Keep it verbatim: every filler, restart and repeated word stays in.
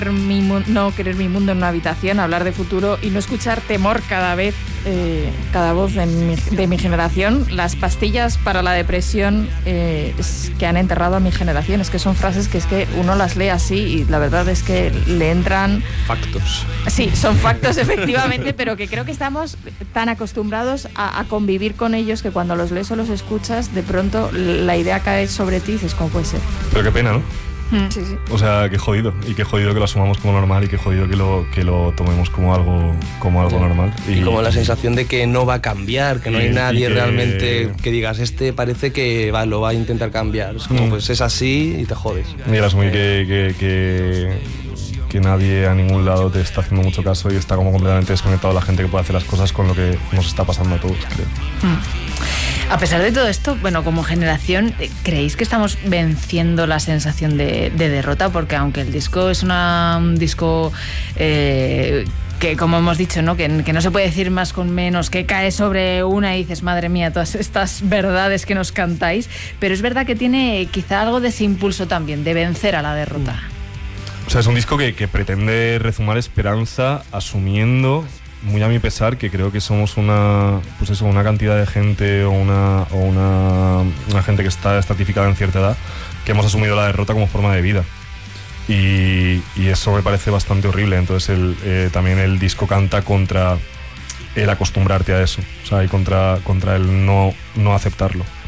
Mi mu- no querer mi mundo en una habitación, hablar de futuro y no escuchar temor cada vez, eh, cada voz de mi, de mi generación. Las pastillas para la depresión eh, es que han enterrado a mi generación. Es que son frases que es que uno las lee así y la verdad es que le entran... Factos. Sí, son factos efectivamente, pero que creo que estamos tan acostumbrados a, a convivir con ellos que cuando los lees o los escuchas, de pronto la idea cae sobre ti y dices, ¿cómo puede ser? Pero qué pena, ¿no? Sí, sí. O sea, qué jodido, y qué jodido que lo asumamos como normal y qué jodido que lo, que lo tomemos como algo, como algo normal. Y, y como la sensación de que no va a cambiar, que no y, hay nadie que... realmente que digas, este parece que va, lo va a intentar cambiar. Es como, mm. pues es así y te jodes. Y el asumir que, que, que, que nadie a ningún lado te está haciendo mucho caso y está como completamente desconectado la gente que puede hacer las cosas con lo que nos está pasando a todos, creo. Mm. A pesar de todo esto, bueno, como generación, ¿creéis que estamos venciendo la sensación de, de derrota? Porque aunque el disco es una, un disco eh, que, como hemos dicho, ¿no? Que, que no se puede decir más con menos, que cae sobre una y dices, madre mía, todas estas verdades que nos cantáis, pero es verdad que tiene quizá algo de ese impulso también, de vencer a la derrota. O sea, es un disco que, que pretende rezumar esperanza asumiendo... muy a mi pesar, que creo que somos una pues eso, una cantidad de gente o una, o una, una gente que está estratificada en cierta edad, que hemos asumido la derrota como forma de vida. Y, y eso me parece bastante horrible. Entonces el, eh, también el disco canta contra el acostumbrarte a eso, o sea, y contra, contra el no, no aceptarlo.